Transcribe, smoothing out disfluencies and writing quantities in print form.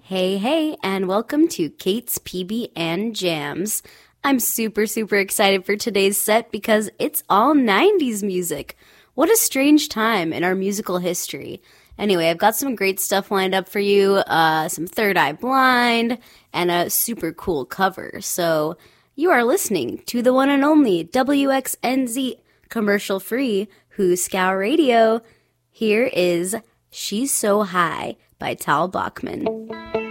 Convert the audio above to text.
Hey, hey, and welcome to Kate's PB and Jams. I'm super excited for today's set because it's all 90s music. What a strange time in our musical history. Anyway, I've got some great stuff lined up for you, some Third Eye Blind, and a super cool cover. So, you are listening to the one and only WXNZ commercial-free Who's Scout Radio. Here is She's So High by Tal Bachman.